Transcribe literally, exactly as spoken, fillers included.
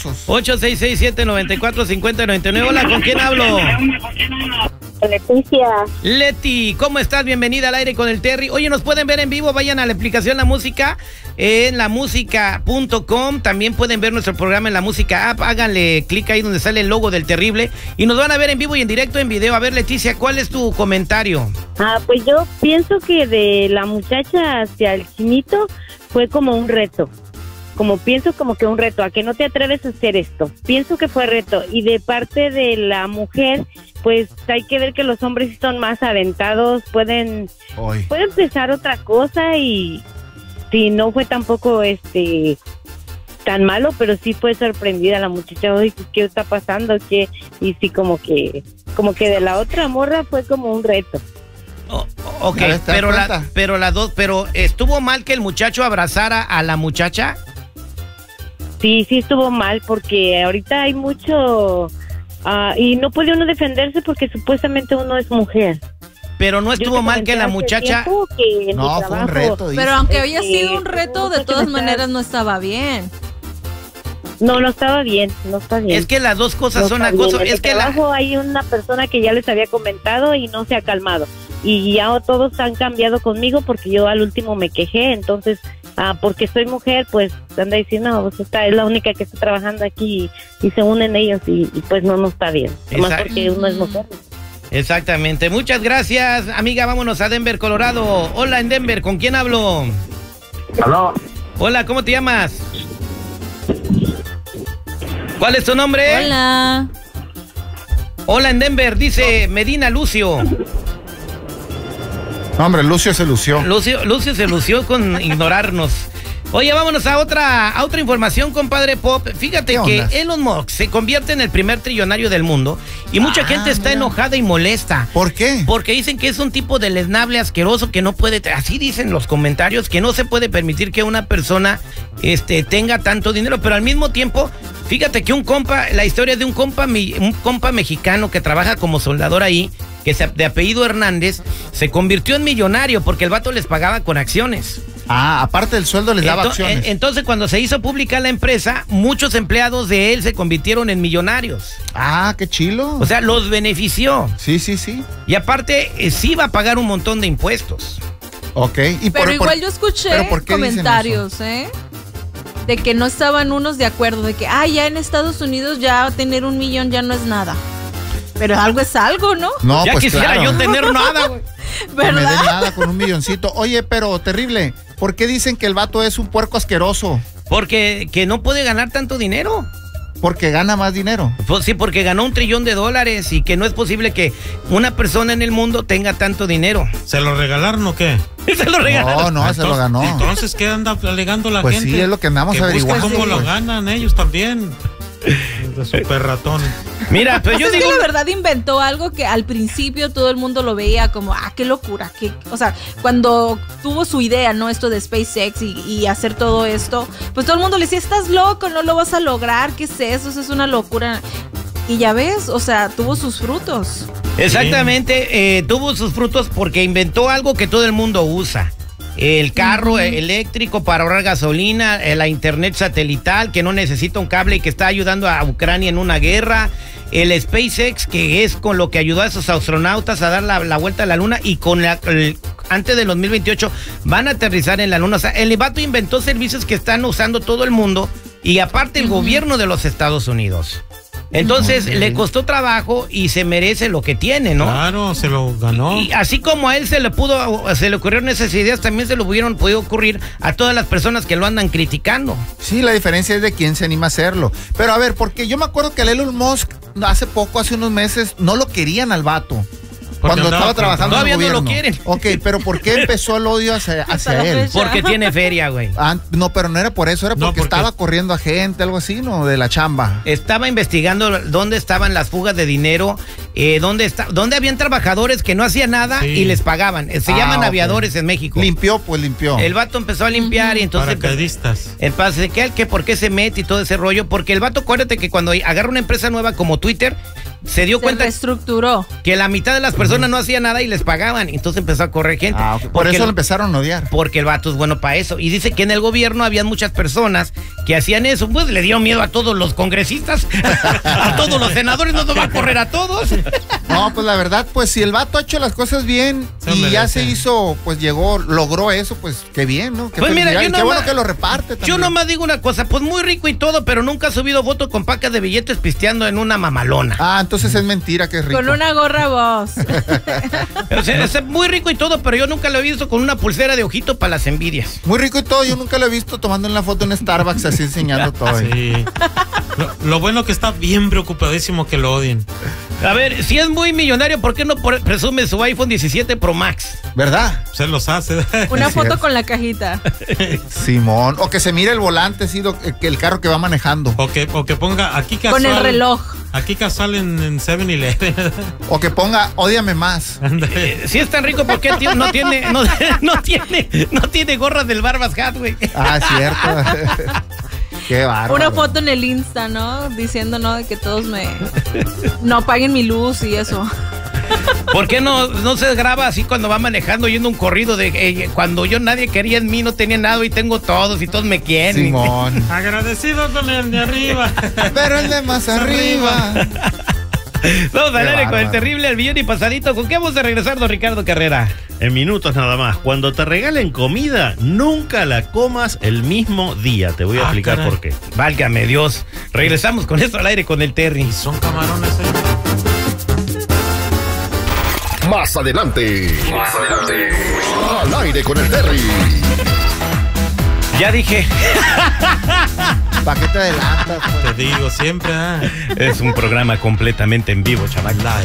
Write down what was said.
famosos. ocho seis seis, siete nueve cuatro, cinco cero nueve nueve. Hola, ¿con quién hablo? Leticia. Leti, ¿cómo estás? Bienvenida al aire con el Terry. Oye, nos pueden ver en vivo, vayan a la aplicación La Música en la música punto com. También pueden ver nuestro programa en La Música App. Háganle clic ahí donde sale el logo del Terrible y nos van a ver en vivo y en directo en video. A ver, Leticia, ¿cuál es tu comentario? Ah, pues yo pienso que de la muchacha hacia el chinito fue como un reto. Como pienso como que un reto, a que no te atreves a hacer esto. Pienso que fue reto. Y de parte de la mujer, pues hay que ver que los hombres son más aventados, pueden, pueden pensar otra cosa y sí, no fue tampoco este tan malo, pero sí fue sorprendida la muchacha. Oye, ¿qué está pasando? ¿Qué? Y sí, como que, como que de la otra morra fue como un reto. Oh, ok, pero la, pero la dos, pero ¿estuvo mal que el muchacho abrazara a la muchacha? Sí, sí estuvo mal porque ahorita hay mucho uh, y no puede uno defenderse porque supuestamente uno es mujer. Pero no estuvo mal que la muchacha... Que no, fue un reto. Pero aunque haya sido un reto, de todas maneras no estaba bien. No, no estaba bien, no está bien. Es que las dos cosas no son acoso. En es el que trabajo la... hay una persona que ya les había comentado y no se ha calmado. Y ya todos han cambiado conmigo porque yo al último me quejé, entonces... Ah, porque soy mujer, pues anda diciendo, no, pues esta es la única que está trabajando aquí y, y se unen ellos y, y pues no, no está bien. Más porque uno es mujer. Exactamente. Muchas gracias, amiga. Vámonos a Denver, Colorado. Hola, en Denver. ¿Con quién hablo? Aló. Hola, ¿cómo te llamas? ¿Cuál es tu nombre? Hola. Hola, en Denver. Dice Medina Lucio. No, hombre, Lucio se lució. Lucio, Lucio se lució con ignorarnos. Oye, vámonos a otra, a otra información, compadre Pop. Fíjate que onda? Elon Musk se convierte en el primer trillonario del mundo y mucha ah, gente está mira. enojada y molesta. ¿Por qué? Porque dicen que es un tipo deleznable, asqueroso, que no puede, así dicen los comentarios, que no se puede permitir que una persona este, tenga tanto dinero, pero al mismo tiempo, fíjate que un compa, la historia de un compa, un compa mexicano que trabaja como soldador ahí, que se, de apellido Hernández, se convirtió en millonario porque el vato les pagaba con acciones. Ah, aparte del sueldo les daba entonces, acciones. Entonces, cuando se hizo pública la empresa, muchos empleados de él se convirtieron en millonarios. Ah, qué chilo. O sea, los benefició. Sí, sí, sí. Y aparte, eh, sí va a pagar un montón de impuestos. Ok. Y pero por, igual por, yo escuché comentarios, ¿eh? De que no estaban unos de acuerdo, de que, ah, ya en Estados Unidos ya tener un millón ya no es nada. Pero algo es algo, ¿no? No, ya pues quisiera claro. yo tener nada, güey. ¿Verdad? No me den nada con un milloncito. Oye, pero terrible, ¿por qué dicen que el vato es un puerco asqueroso? Porque que no puede ganar tanto dinero. Porque gana más dinero. Pues sí, porque ganó un trillón de dólares y que no es posible que una persona en el mundo tenga tanto dinero. ¿Se lo regalaron o qué? Se lo regalaron. No, no, entonces, se lo ganó. Entonces, ¿qué anda alegando la pues gente? Pues sí, es lo que andamos que averiguando. ¿Cómo lo ganan ellos también? De super ratón. Mira, pero yo es digo... que la verdad inventó algo que al principio todo el mundo lo veía como, ah, qué locura. Qué... O sea, cuando tuvo su idea, ¿no? Esto de SpaceX y, y hacer todo esto, pues todo el mundo le decía, estás loco, no lo vas a lograr, ¿qué es eso? Eso es una locura. Y ya ves, o sea, tuvo sus frutos. Exactamente, sí. eh, tuvo sus frutos porque inventó algo que todo el mundo usa. El carro uh-huh. eléctrico para ahorrar gasolina, la internet satelital que no necesita un cable y que está ayudando a Ucrania en una guerra, el SpaceX que es con lo que ayudó a esos astronautas a dar la, la vuelta a la luna y con la, el, antes del dos mil veintiocho van a aterrizar en la luna. O sea, el vato inventó servicios que están usando todo el mundo y aparte el uh-huh. gobierno de los Estados Unidos. Entonces, uh-huh. le costó trabajo y se merece lo que tiene, ¿no? Claro, se lo ganó. Y así como a él se le pudo, se le ocurrieron esas ideas, también se le hubieran podido ocurrir a todas las personas que lo andan criticando. Sí, la diferencia es de quién se anima a hacerlo. Pero a ver, porque yo me acuerdo que a Elon Musk hace poco, hace unos meses, no lo querían al vato. Cuando estaba trabajando todavía en el no gobierno. lo quieren. Ok, pero ¿por qué empezó el odio hacia, hacia él? Porque tiene feria, güey. Ah, no, pero no era por eso, era porque, no, porque estaba corriendo a gente, algo así, ¿no? De la chamba. Estaba investigando dónde estaban las fugas de dinero, eh, dónde, está, dónde habían trabajadores que no hacían nada sí. y les pagaban. Se ah, llaman okay. aviadores en México. Limpió, pues limpió. El vato empezó a limpiar mm-hmm. y entonces... Paracaidistas. Entonces, ¿qué, qué, ¿por qué se mete y todo ese rollo? Porque el vato, acuérdate que cuando agarra una empresa nueva como Twitter, se dio se cuenta reestructuró. que la mitad de las personas no hacía nada y les pagaban. Entonces empezó a correr gente. Ah, okay. Por eso el, lo empezaron a odiar. Porque el vato es bueno para eso. Y dice que en el gobierno había muchas personas que hacían eso. Pues le dio miedo a todos los congresistas, a todos los senadores, no nos va a correr a todos. No, pues la verdad, pues si el vato ha hecho las cosas bien Se y ya merece. se hizo, pues llegó, logró eso, pues qué bien, ¿no? Qué Pues mira, felicidad, yo y qué nomás- bueno que lo reparte también. Yo nomás digo una cosa, pues muy rico y todo, pero nunca ha subido foto con pacas de billetes pisteando en una mamalona. Ah, entonces es mentira que es rico. Con una gorra vos. O sea, es muy rico y todo, pero yo nunca lo he visto con una pulsera de ojito para las envidias. Muy rico y todo, yo nunca lo he visto tomando una foto en Starbucks así enseñando todo. Sí. Lo, lo bueno que está bien preocupadísimo que lo odien. A ver, si es muy millonario, ¿por qué no por- presume su iPhone diecisiete Pro Max? ¿Verdad? Se los hace. Una Es foto cierto. con la cajita. Simón. O que se mire el volante, sí, lo- que el carro que va manejando. O que, o que ponga aquí casual. Con el reloj. Aquí casual en, en seven eleven. O que ponga, ódiame más. Eh, si es tan rico, ¿por qué tío, no tiene no, no tiene no tiene gorras del Barbas Hat, güey? Ah, cierto. Qué bárbaro. Una foto en el Insta, ¿no? Diciendo, ¿no? De que todos me... No paguen mi luz y eso. ¿Por qué no, no se graba así cuando va manejando yendo un corrido de eh, cuando yo nadie quería en mí, no tenía nada y tengo todos y todos me quieren? Simón. Agradecido con el de arriba. Pero el de más arriba. Vamos al Qué aire con el bárbaro. terrible al millón y pasadito. ¿Con qué vamos a regresar, don Ricardo Carrera? En minutos nada más. Cuando te regalen comida, nunca la comas el mismo día. Te voy a Ah, explicar caray. por qué. Válgame Dios. Regresamos con esto al aire con el Terry. Son camarones, eh. Más adelante. Más adelante. Al aire con el Terry. Ya dije, ¿Para qué te adelantas? Pues? Te digo siempre, ah. es un programa completamente en vivo, chaval. Live.